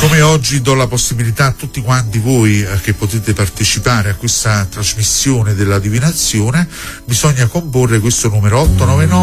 Come oggi do la possibilità a tutti quanti voi che potete partecipare a questa trasmissione della divinazione, bisogna comporre questo numero 899